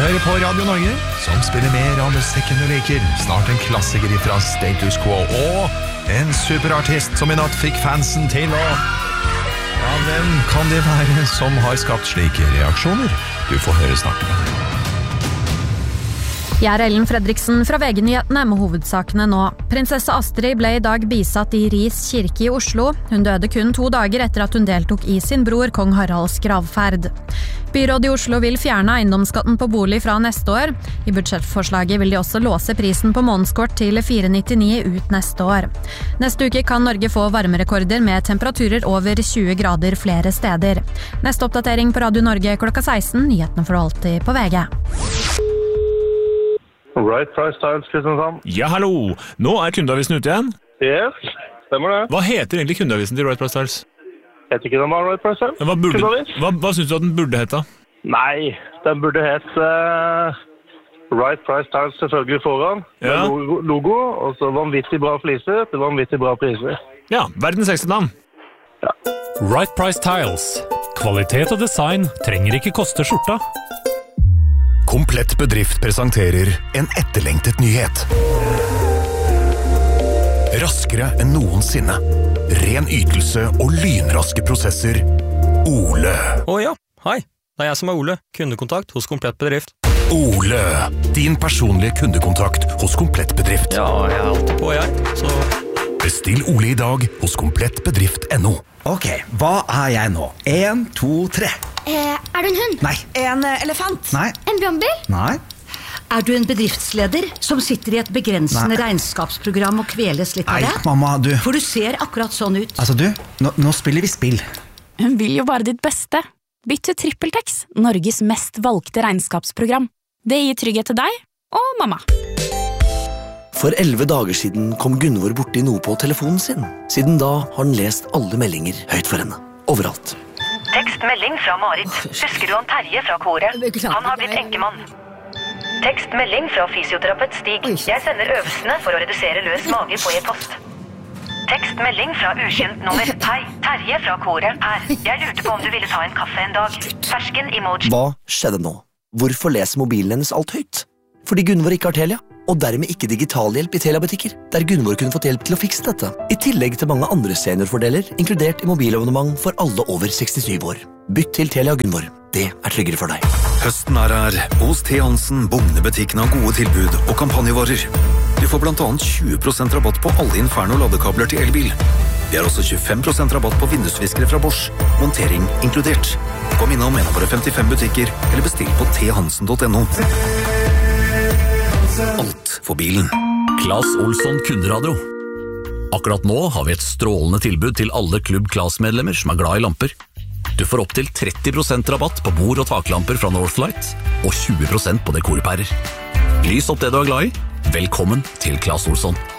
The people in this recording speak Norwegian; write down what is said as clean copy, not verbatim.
hører på Radio Norge, som spiller mer av musikken du liker. Snart en klassiker fra Status Quo, og en superartist som I natt fikk fansen til å... Ja, hvem kan det være som har skapt slike reaksjoner? Du får høre snart. Jeg Ellen Fredriksen fra VG-nyhetene med hovedsakene nå. Prinsesse Astrid ble I dag bisatt I Ris kirke I Oslo. Hun døde kun 2 dager etter at hun deltok I sin bror Kong Haralds gravferd. Byrådet I Oslo vil fjerne eiendomsskatten på bolig fra neste år. I budsjettforslaget vil de også låse prisen på månedskort til 499 ut neste år. Neste uke kan Norge få varmerekorder med temperaturer over 20 grader flere steder. Neste oppdatering på Radio Norge klokka 16. Nyhetene for alltid på VG. Right Price Tiles, Kristiansand. Ja, hallo! Nå kundeavisen ute igjen. Yes, stemmer det. Hva heter egentlig kundeavisen til Right Price Tiles? Heter ikke den bare Right Price Tiles? Hva synes du at den burde hete? Nei, den burde hete Right Price Tiles selvfølgelig foran. Ja. Med logo, og så vanvittig bra fliser til vanvittig bra priser. Ja, verdens ekste navn. Ja. Right Price Tiles. Kvalitet og design trenger ikke koste skjorta. Komplett bedrift presenterer en etterlengtet nyhet. Raskere enn noensinne. Ren ytelse og lynraske prosesser. Ole. Ja, hei. Det jeg som Ole, kundekontakt hos Komplett Bedrift. Ole, din personlige kundekontakt hos Komplett Bedrift. Ja, jeg alltid på så... Bestill Ole I dag hos komplettbedrift.no. Ok, hva jeg nå? 1, 2, 3. Du en hund? Nei. En elefant? Nei. En brannbil? Nei. Du en bedriftsleder som sitter I et begrensende regnskapsprogram og kveles litt av det? Nei, mamma, du... For du ser akkurat sånn ut. Altså du, nå spiller vi spill. Hun vil jo bare ditt beste. Bytt til TrippelTex, Norges mest valgte regnskapsprogram. Det gir trygghet til deg og mamma. For 11 dager siden kom Gunvor borti noe på telefonen sin. Siden da har han lest alle meldinger høyt for henne. Overalt. Tekstmelding fra Marit. Husker du han Terje fra koret? Han har blitt enkemann. Tekstmelding fra fysioterapeut Stig. Jeg sender øvelsene for å redusere løs mage på e-post. Tekstmelding fra ukjent nummer. Hei, Terje fra koret her. Jeg lurte på om du ville ta en kaffe en dag. Fersken emoji. Hva skjedde nå? Hvorfor leser mobilen hennes alt høyt? Fordi Gunvor ikke har Telia, og dermed ikke digitalhjelp I Telia-butikker, der Gunvor kunne fått hjelp til å fikse dette. I tillegg til mange andre seniorfordeler, inkludert I mobilabonnement for alle over 67 år. Bytt til Telia Gunvor. Det tryggere for deg. Høsten her. Hos T. Hansen, Bogne-butikken har gode tilbud og kampanjevarer. Du får blant annet 20% rabatt på alle Inferno ladekabler til elbil. Vi har også 25% rabatt på vindusviskere fra Bosch. Montering inkludert. Kom innom en av våre 55 butikker, eller bestill på thansen.no. Alt for bilen. Claes Olsson Kunderadio. Akkurat nå har vi et strålende tilbud til alle Klubb Claes-medlemmer som glad I lamper. Du får opp til 30% rabatt på bord- og taklamper fra Northlight, og 20% på dekorpærer. Lys opp det du glad I. Velkommen til Claes Olsson.